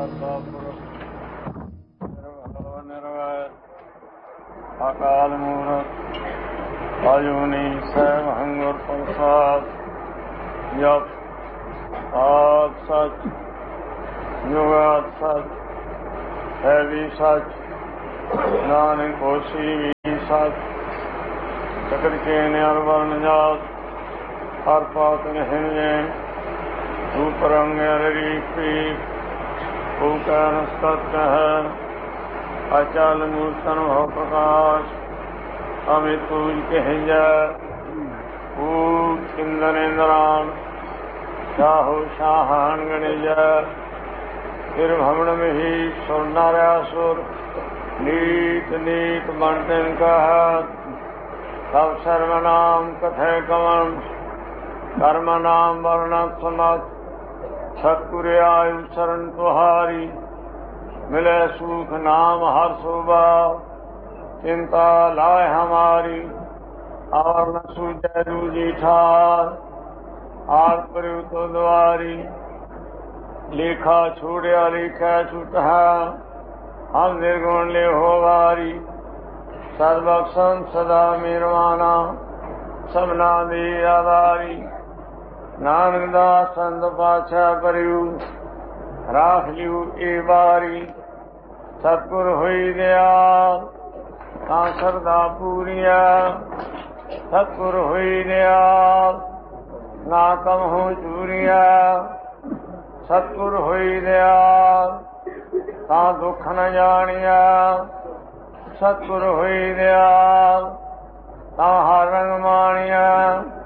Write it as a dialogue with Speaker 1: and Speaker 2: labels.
Speaker 1: ਕਰਤਾ ਪੁਰਖ ਨਿਰਭਉ ਨਿਰਵੈਰ ਅਕਾਲ ਮੂਰਤਿ ਅਜੂਨੀ ਸੈਭੰ ਗੁਰ ਪ੍ਰਸਾਦਿ। ਜਪ ਆਦਿ ਸਚ ਜੁਗਾਦਿ ਸਚ ਹੈ ਵੀ ਸਚ, ਨਾਨਕ ਹੋਸੀ ਵੀ ਸਚ। ਸਕਲ ਚੇਨ ਅਰ ਵਰਨ ਜਾਤ ਹਰ ਪਾਤ ਨਿਹੰਜੈ, ਰੂਪ ਰੰਗ ਰੀਪ ਓਕਾਰ ਸਤਿ ਹੈ। ਅਚਲ ਮੂਰਤਨ ਭਉ ਪ੍ਰਕਾਸ਼, ਅਮਿਤ ਤੂਜ ਕਹਿਜੈ। ਊਟ ਇੰਦਰ ਇੰਦਰਾਨ ਸ਼ਾਹੋ ਸ਼ਾਹਾਨ ਗਣਿਜੈ। ਫਿਰ ਭਵਨ ਮਹੀ ਸੁਰ ਨਰ ਅਸੁਰ, ਨੀਤ ਨੀਤ ਬੰਟਨ ਕਹਤ। ਸਭ ਸਰਵਨਾਮ ਕਥੈ ਕਵਨ, ਕਰਮ ਨਾਮ ਵਰਣਤ ਸੁਨਤ। ਸਤਿਗੁਰ ਆਯੁ ਸਰਨ ਤੁਹਾਰੀ, ਮਿਲੈ ਸੂਖ ਨਾਮ ਹਰਿ ਸੋਭਾ। ਚਿੰਤਾ ਲਾਇ ਹਮਾਰੀ, ਔਰ ਨ ਸੂਝੈ ਦੂਜੀ ਠਾਰ। ਆਰ ਪ੍ਰਯੁ ਤੋ ਦੁਆਰੀ, ਲੇਖਾ ਛੋੜਿਆ ਲੇਖਾ ਛੁਟਾ। ਹਮ ਨਿਰਗੁਣ ਲਿਹੋ ਵਾਰੀ, ਸਦ ਬਖਸ਼ੰ ਸਦਾ ਮਿਹਰਬਾਨਾ। ਸਭਨਾ ਦੀ ਆਧਾਰੀ, ਨਾਨਕ ਦਾਸ ਸੰਤ ਪਾਤਸ਼ਾਹ ਭਰਿਉ। ਰਾਖ ਲਿਉ ਏ ਵਾਰੀ, ਸਤਿਗੁਰ ਹੋਈ ਦਿਆਲ ਤਾਂ ਸਰਦਾ ਪੂਰੀਆ। ਸਤਿਗੁਰ ਹੋਈ ਦਿਆਲ ਨਾ ਕਮਹੁ ਚੂਰੀਆ। ਸਤਿਗੁਰ ਹੋਈ ਦਿਆਲ ਤਾਂ ਦੁੱਖ ਨ ਜਾਣੀਆ। ਸਤਿਗੁਰ ਹੋਈ ਦਿਆਲ ਤਾਂ ਹਰ ਰੰਗ ਮਾਣੀਆ।